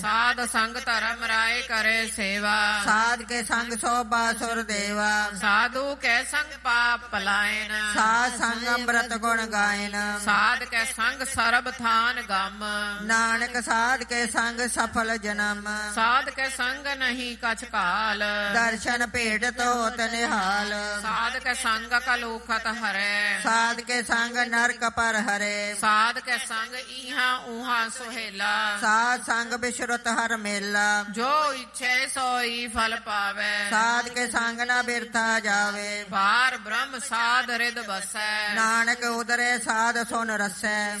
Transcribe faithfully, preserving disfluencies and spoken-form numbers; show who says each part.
Speaker 1: ਸਾਧ ਸੰਗ ਧਰਮ ਰਾਏ ਕਰੇ ਸੇਵਾ।
Speaker 2: ਸਾਧ ਕੇ ਸੰਗ ਸੋਭਾ ਸੁਰ ਦੇਵਾ।
Speaker 1: ਸਾਧੂ ਕੈ ਸੰਗ ਪਾਪ ਪਲਾਇਨ।
Speaker 2: ਸਾਧ ਸੰਗ ਅੰਮ੍ਰਿਤ ਗੁਣ ਗਾਇਨ।
Speaker 1: ਸਾਧ ਕੈ ਸੰਗ ਸਰਬ ਥਾਨ ਗਮ।
Speaker 2: ਨਾਨਕ ਸਾਧ ਕੇ ਸੰਗ ਸਫਲ ਜਨਮ।
Speaker 1: ਸਾਧ ਕੈ ਸੰਗ ਨਹੀਂ ਕਛ ਕਾਲ।
Speaker 2: ਦਰਸ਼ਨ ਭੇਟ ਤੋਤ ਨਿਹਾਲ।
Speaker 1: ਸਾਧ ਕੈ ਸੰਗ ਕਲੂਖਤ ਹਰੈ।
Speaker 2: ਸਾਧ ਕੇ ਸੰਗ ਨਰਕ ਪਰ ਹਰੇ।
Speaker 1: ਸਾਧ ਕੈ ਸੰਗ ਇਹਾਂ ਉਹਾਂ ਸੁਹੇਲਾ।
Speaker 2: ਸਾਧ ਸੰਗ ਬਿਸ਼ਰੁਤ ਹਰ ਮੇਲਾ।
Speaker 1: ਜੋ ਇਛੈ ਸੋਈ ਫਲ ਪਾਵੈ।
Speaker 2: ਸਾਧ ਕੇ ਸੰਗ ਨਾ ਬਿਰਥਾ ਜਾਵੇ।
Speaker 1: ਬਾਰ ਬ੍ਰਹਮ ਸਾਧ ਰਿਦ ਬਸੈ।
Speaker 2: ਨਾਨਕ ਉਦਰੇ ਸਾਧ ਸੁਨ ਰਸੈ।